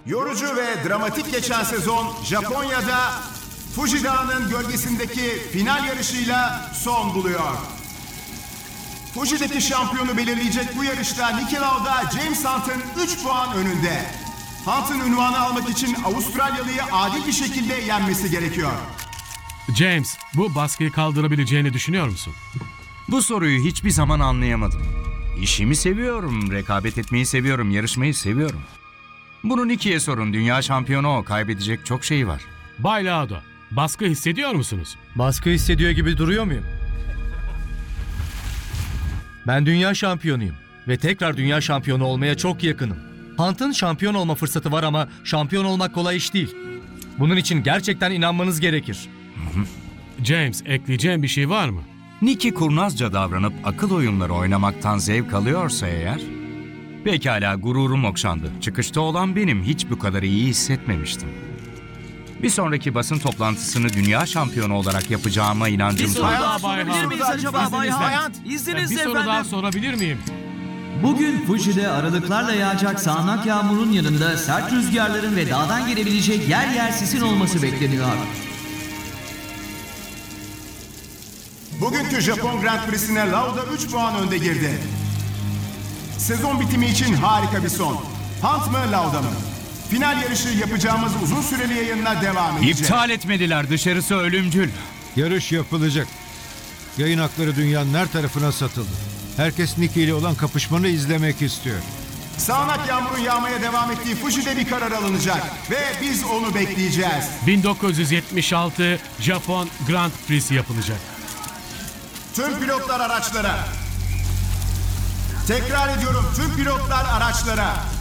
Yorucu ve dramatik geçen sezon Japonya'da Fuji Dağı'nın gölgesindeki final yarışıyla son buluyor. Fuji'deki şampiyonu belirleyecek bu yarışta Niki Lauda James Hunt'ın 3 puan önünde. Hunt'ın unvanı almak için Avustralyalı'yı adil bir şekilde yenmesi gerekiyor. James, bu baskıyı kaldırabileceğini düşünüyor musun? Bu soruyu hiçbir zaman anlayamadım. İşimi seviyorum, rekabet etmeyi seviyorum, yarışmayı seviyorum. Bunu Nicky'ye sorun, dünya şampiyonu o, kaybedecek çok şey var. Bay Lauda, baskı hissediyor musunuz? Baskı hissediyor gibi duruyor muyum? Ben dünya şampiyonuyum ve tekrar dünya şampiyonu olmaya çok yakınım. Hunt'ın şampiyon olma fırsatı var ama şampiyon olmak kolay iş değil. Bunun için gerçekten inanmanız gerekir. James, ekleyeceğin bir şey var mı? Nicky kurnazca davranıp akıl oyunları oynamaktan zevk alıyorsa eğer... Pekala, gururum okşandı. Çıkışta olan benim, hiç bu kadar iyi hissetmemiştim. Bir sonraki basın toplantısını dünya şampiyonu olarak yapacağıma inancım soru tam. daha Bay Hunt. miyiz acaba Bay Hunt? Bir İzninizle soru daha efendim. sorabilir miyim? Bugün Fuji'de aralıklarla yağacak sağanak yağmurun yanında sert rüzgarların ve dağdan gelebilecek yer yer sisin olması bekleniyor. Bugünkü Japon Grand Prix'sine Lauda 3 puan önde girdi. Sezon bitimi için harika bir son. Hunt mı Lauda mı? Final yarışı yapacağımız uzun süreli yayınla devam edecek. İptal etmediler, dışarısı ölümcül. Yarış yapılacak. Yayın hakları dünyanın her tarafına satıldı. Herkes Nicky ile olan kapışmanı izlemek istiyor. Sağanak yağmurun yağmaya devam ettiği Fuji'de bir karar alınacak ve biz onu bekleyeceğiz. 1976 Japon Grand Prix'si yapılacak. Tüm pilotlar araçlara. Tekrar ediyorum, tüm pilotlar araçlara.